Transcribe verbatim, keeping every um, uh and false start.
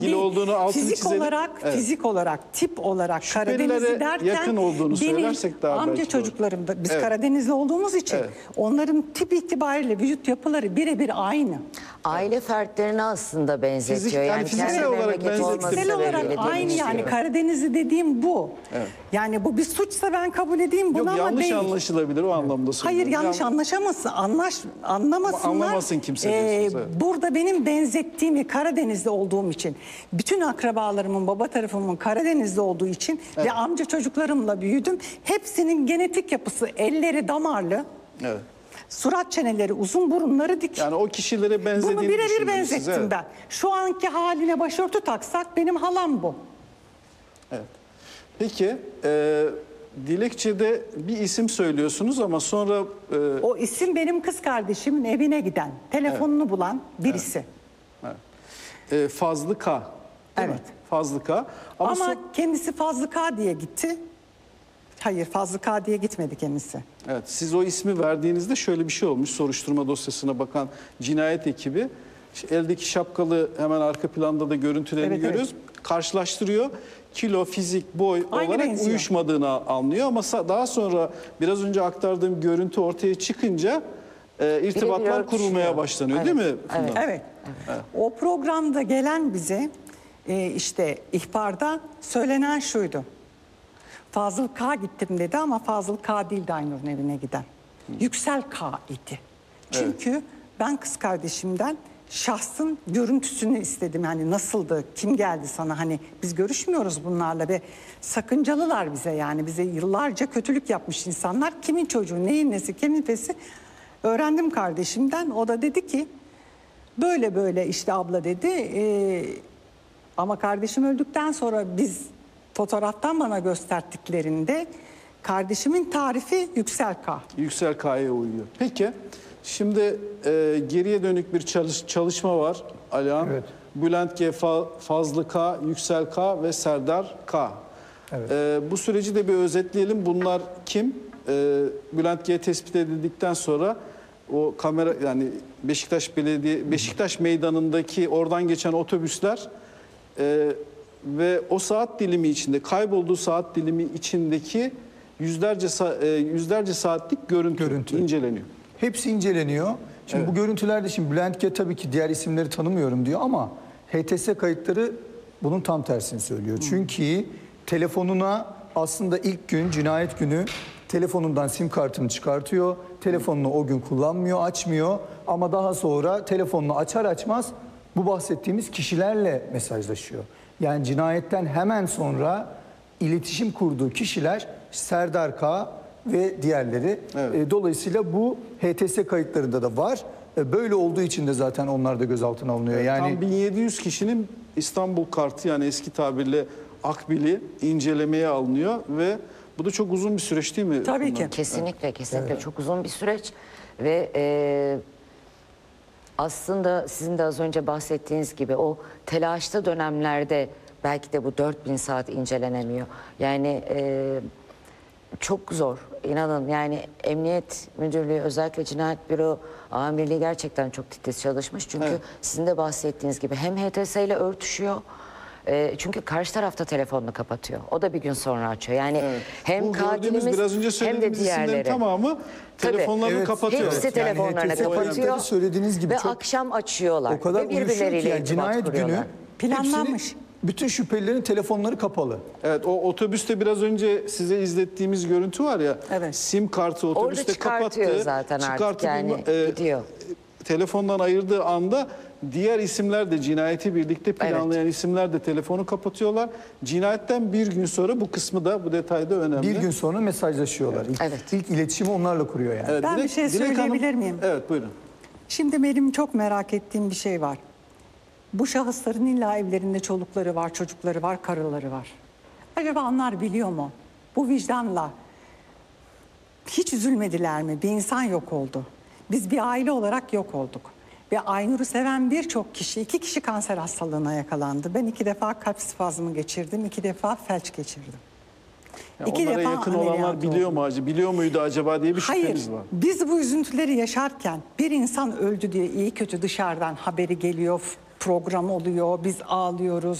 ilgili olduğunu altını fizik çizelim. olarak, Evet. fizik olarak, tip olarak Şüphelilere Karadenizli derken yakın olduğunu benim söylersek daha amca belki çocuklarım da biz Evet. Karadenizli olduğumuz için Evet. onların tip itibariyle vücut yapıları birebir aynı. Aile fertlerini aslında benzetiyor. Fizik- yani yani fiziksel kendi olarak memleketi benzettim. olması Fiziksel olarak sebebiyle aynı demek yani istiyor. Karadenizli dediğim bu. Evet. Yani bu bir suçsa ben kabul edeyim bunu Yok, ama yanlış değil. anlaşılabilir o anlamda Hayır söylüyorum. yanlış Yan- anlaşamasın, anlaş, anlamasınlar. Anlamasın kimse Ee, diyorsunuz, evet. Burada benim benzettiğimi Karadenizli olduğum için, bütün akrabalarımın baba tarafımın Karadenizli olduğu için ve amca çocuklarımla büyüdüm. Hepsinin genetik yapısı, elleri damarlı, Evet. surat çeneleri uzun, burunları dik. Yani o kişilere benzediğini Bunu birebir düşündünüz siz, benzettim evet. ben. Şu anki haline başörtü taksak benim halam bu. Evet. Peki, e, dilekçede bir isim söylüyorsunuz ama sonra e, O isim benim kız kardeşimin evine giden, telefonunu bulan birisi. e, Fazlı K. Değil mi? Evet. Fazlı K. Ama, Ama son- kendisi Fazlı K diye gitti. Hayır, Fazlı K diye gitmedi kendisi. evet, siz o ismi verdiğinizde şöyle bir şey olmuş. Soruşturma dosyasına bakan cinayet ekibi işte eldeki şapkalı hemen arka planda da görüntülerini Evet, evet. görüyoruz. Karşılaştırıyor. Kilo, fizik, boy Aynı olarak benziyor. uyuşmadığını anlıyor ama sa- daha sonra biraz önce aktardığım görüntü ortaya çıkınca e, irtibatlar örtüşüyor. kurulmaya başlanıyor Evet, değil mi Funda? Evet. O programda gelen bize e, işte ihbarda söylenen şuydu. Fazıl K gittim dedi ama Fazıl K değildi Aynur'un evine giden. Yüksel K idi. Çünkü ben kız kardeşimden şahsın görüntüsünü istedim. Yani nasıldı, kim geldi sana, hani biz görüşmüyoruz bunlarla ve sakıncalılar bize, yani bize yıllarca kötülük yapmış insanlar. Kimin çocuğu, neyin nesi, kimin nesi öğrendim kardeşimden. O da dedi ki böyle böyle işte abla dedi. Ee, ama kardeşim öldükten sonra biz fotoğraftan bana gösterdiklerinde kardeşimin tarifi Yüksel K. Yüksel K'ya uyuyor. Peki, şimdi e, geriye dönük bir çalış, çalışma var Alihan. Evet. Bülent G, Fa- Fazlı K, Yüksel K ve Serdar K. Evet. E, bu süreci de bir özetleyelim. Bunlar kim? E, Bülent G tespit edildikten sonra o kamera, yani Beşiktaş Belediye Beşiktaş Meydanı'ndaki oradan geçen otobüsler e, ve o saat dilimi içinde, kaybolduğu saat dilimi içindeki yüzlerce sa- e, yüzlerce saatlik görüntü, Görüntü. inceleniyor. Hepsi inceleniyor. Şimdi bu görüntülerde şimdi Bülent G tabii ki diğer isimleri tanımıyorum diyor ama H T S kayıtları bunun tam tersini söylüyor. Çünkü telefonuna aslında ilk gün, cinayet günü telefonundan sim kartını çıkartıyor. Telefonunu o gün kullanmıyor, açmıyor ama daha sonra telefonunu açar açmaz bu bahsettiğimiz kişilerle mesajlaşıyor. Yani cinayetten hemen sonra iletişim kurduğu kişiler Serdar K ve diğerleri. Evet. E, dolayısıyla bu H T S kayıtlarında da var. E, böyle olduğu için de zaten onlar da gözaltına alınıyor. Yani Tam bin yedi yüz kişinin İstanbul kartı, yani eski tabirle akbili incelemeye alınıyor ve bu da çok uzun bir süreç değil mi? Tabii Funda? ki. Kesinlikle, kesinlikle çok uzun bir süreç ve e, aslında sizin de az önce bahsettiğiniz gibi o telaşlı dönemlerde belki de bu dört bin saat incelenemiyor. Yani e, çok zor, inanın. Yani Emniyet Müdürlüğü, özellikle Cinayet Büro Amirliği gerçekten çok titiz çalışmış. Çünkü Evet. sizin de bahsettiğiniz gibi hem H T S ile örtüşüyor. E, çünkü karşı tarafta telefonunu kapatıyor. O da bir gün sonra açıyor. Yani Evet. hem Bu gördüğümüz, katilimiz biraz önce hem de söylediğimiz isimlerin diğerleri. tamamı Tabii. telefonlarını Evet. kapatıyor. Hepsi Yani telefonlarını H T S kapatıyor. kayıtları söylediğiniz gibi ve çok- akşam açıyorlar. o kadar ve uyuşuyor ki birbirleriyle yani irtibat cinayet kuruyorlar. günü Planlanmış. hepsinin, bütün şüphelilerin telefonları kapalı. Evet, o otobüste biraz önce size izlettiğimiz görüntü var ya. Evet. Sim kartı otobüste çıkartıyor kapattı. zaten artık, çıkartıp yani e, gidiyor. telefondan ayırdığı anda diğer isimler de, cinayeti birlikte planlayan isimler de telefonu kapatıyorlar. Cinayetten bir gün sonra, bu kısmı da, bu detay da önemli. Bir gün sonra mesajlaşıyorlar. İlk, Evet. ilk iletişimi onlarla kuruyor yani. Evet, Ben bir şey söyleyebilir Hanım- miyim? Evet, buyurun. Şimdi benim çok merak ettiğim bir şey var. Bu şahısların illa evlerinde çolukları var, çocukları var, karıları var. Acaba onlar biliyor mu? Bu vicdanla hiç üzülmediler mi? Bir insan yok oldu. Biz bir aile olarak yok olduk. Ve Aynur'u seven birçok kişi, iki kişi kanser hastalığına yakalandı. Ben iki defa kalp spazmı geçirdim, iki defa felç geçirdim. Ya İki onlara defa yakın ameliyat olanlar biliyor oldum. mu acaba? Biliyor muydu acaba diye bir şüphemiz Hayır, var. biz bu üzüntüleri yaşarken bir insan öldü diye iyi kötü dışarıdan haberi geliyor, program oluyor, biz ağlıyoruz.